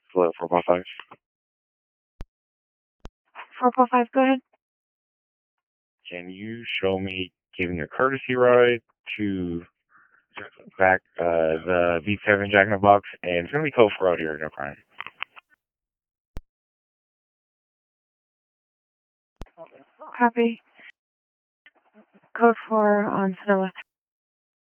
Hello, 4.5. 4.5, go ahead. Can you show me giving a courtesy ride to back the V7 Jack in the Box? And it's going to be code 4 out here, no crime. Copy. Code 4 on Sonoma.